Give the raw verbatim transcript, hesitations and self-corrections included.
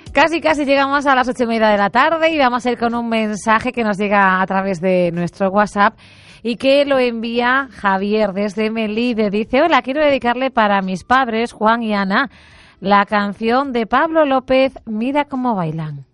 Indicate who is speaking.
Speaker 1: Casi, casi llegamos a las ocho y media de la tarde y vamos a ir con un mensaje que nos llega a través de nuestro WhatsApp y que lo envía Javier desde Melide. Dice, hola, quiero dedicarle para mis padres, Juan y Ana, la canción de Pablo López, Mira cómo bailan.